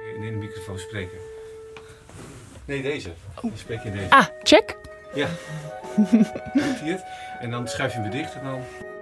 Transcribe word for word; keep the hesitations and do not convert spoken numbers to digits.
In de microfoon spreken. Nee, deze. Je spreekt in deze. Ah, check. Ja. Doet hij het. En dan schuif je hem weer dicht en dan...